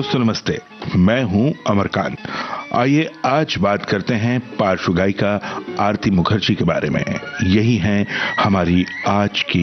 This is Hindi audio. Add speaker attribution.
Speaker 1: दोस्तों नमस्ते, मैं हूं अमरकांत। आइए आज बात करते हैं पार्श्व गायिका आरती मुखर्जी के बारे में। यही है हमारी आज की